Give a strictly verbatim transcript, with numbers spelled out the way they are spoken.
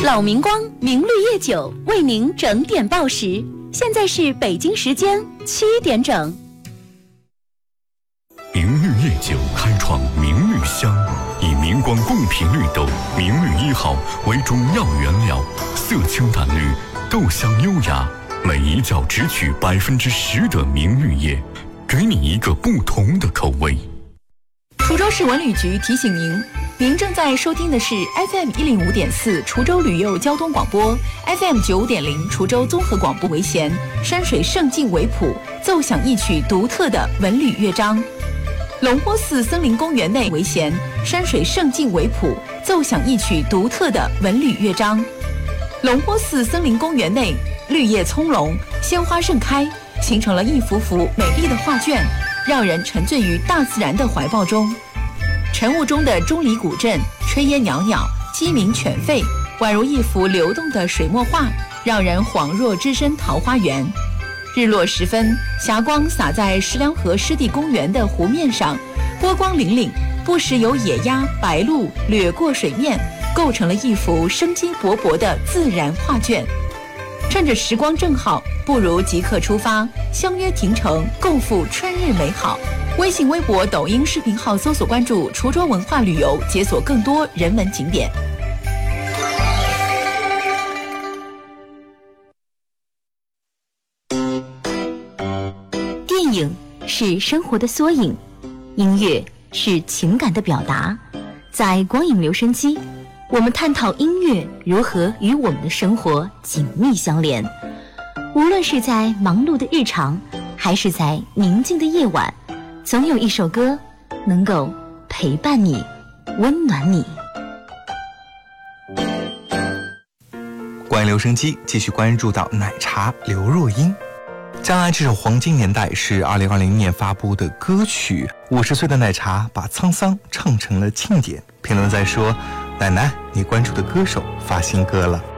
老明光明绿叶酒为您整点报时，现在是北京时间七点整。 明绿叶酒开创明绿香，以明光贡品绿豆明绿一号为主要原料，色清淡绿，豆香优雅，每一窖只取百分之十的明绿叶，给你一个不同的口味。 滁州市文旅局提醒您，您正在收听的是 F M 一零五点四滁州旅游交通广播 ，F M 九五点零滁州综合广播为弦，山水胜境为谱，奏响一曲独特的文旅乐章。龙坡寺森林公园内为弦，山水胜境为谱，奏响一曲独特的文旅乐章。龙坡寺森林公园内绿叶葱茏，鲜花盛开，形成了一幅幅美丽的画卷，让人沉醉于大自然的怀抱中。晨雾中的钟离古镇，炊烟袅袅，鸡鸣犬吠，宛如一幅流动的水墨画，让人恍若置身桃花源。日落时分，霞光洒在石梁河湿地公园的湖面上，波光粼粼，不时有野鸭、白鹭掠过水面，构成了一幅生机勃勃的自然画卷。趁着时光正好，不如即刻出发，相约亭城，共赴春日美好。微信、微博、抖音视频号搜索关注滁州文化旅游，解锁更多人文景点。 电影是生活的缩影，音乐是情感的表达。在光影留声机，我们探讨音乐如何与我们的生活紧密相连。无论是在忙碌的日常，还是在宁静的夜晚，总有一首歌能够陪伴你，温暖你。 光影留声机继续关注到奶茶刘若英。将来这首《黄金年代》是二零二零年发布的歌曲，五十岁的奶茶把沧桑唱成了庆典。评论在说，奶奶，你关注的歌手发新歌了。